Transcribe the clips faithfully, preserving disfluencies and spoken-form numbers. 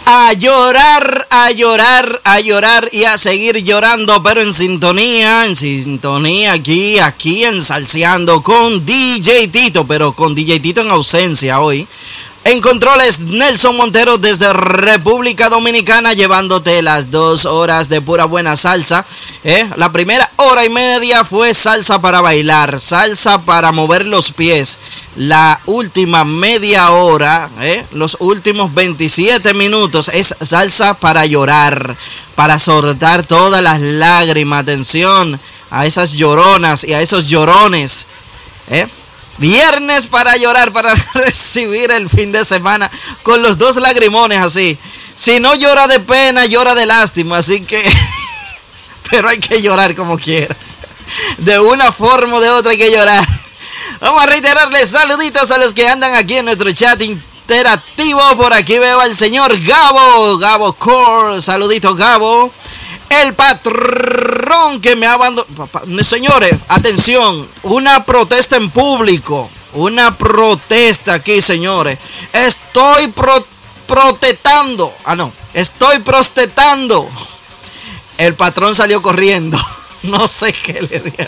A llorar, a llorar, a llorar y a seguir llorando, pero en sintonía, en sintonía aquí, aquí en Salseando con D J Tito, pero con D J Tito en ausencia hoy. En controles, Nelson Montero desde República Dominicana, llevándote las dos horas de pura buena salsa. ¿eh? La primera hora y media fue salsa para bailar, salsa para mover los pies. La última media hora, ¿eh? los últimos veintisiete minutos es salsa para llorar, para soltar todas las lágrimas. Atención a esas lloronas y a esos llorones. ¿eh? Viernes para llorar, para recibir el fin de semana con los dos lagrimones así. Si no llora de pena, llora de lástima, así que... pero hay que llorar como quiera. De una forma o de otra hay que llorar. Vamos a reiterarles saluditos a los que andan aquí en nuestro chat interactivo. Por aquí veo al señor Gabo, Gabo Core, saludito Gabo. El patrón que me abandonó. Señores, atención, una protesta en público. Una protesta aquí, señores. Estoy pro protestando. Ah, no. Estoy prostetando. El patrón salió corriendo. No sé qué le dio.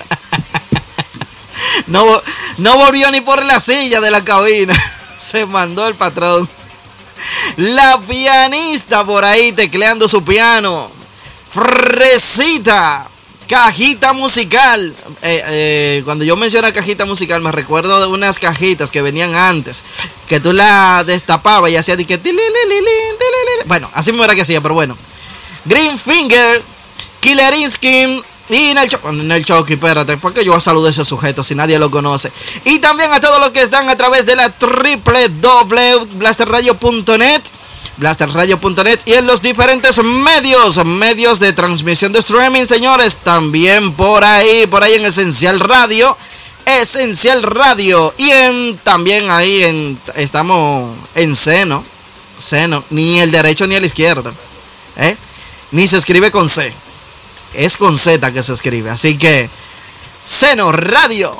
No, no volvió ni por la silla de la cabina. Se mandó el patrón. La pianista por ahí tecleando su piano. Fresita, cajita musical. Eh, eh, cuando yo menciono cajita musical, me recuerdo de unas cajitas que venían antes, que tú la destapabas y hacía de que... Bueno, así me era que hacía, pero bueno. Green Finger, Killerinsky y Nel Chucky, espérate, ¿por qué yo saludo a ese sujeto si nadie lo conoce? Y también a todos los que están a través de la doble u doble u doble u punto blaster radio punto net. blaster radio punto net y en los diferentes medios, medios de transmisión de streaming, señores, también por ahí, por ahí en Esencial Radio, Esencial Radio, y en también ahí en, estamos en Seno, Seno, ni el derecho ni el izquierdo, ¿eh? Ni se escribe con C, es con Z que se escribe, así que Seno Radio.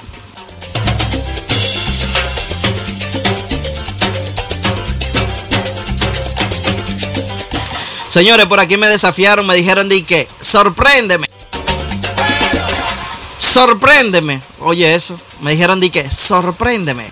Señores, por aquí me desafiaron, me dijeron de que sorpréndeme. Sorpréndeme. Oye eso, me dijeron de que sorpréndeme.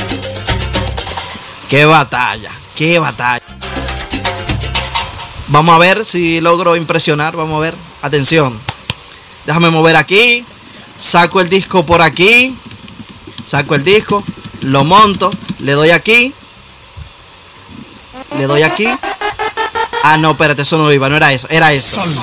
Qué batalla, qué batalla. Vamos a ver si logro impresionar, vamos a ver. Atención. Déjame mover aquí. Saco el disco por aquí. Saco el disco, lo monto, le doy aquí. Le doy aquí. Ah, no, espérate, eso no iba, no era eso, era esto.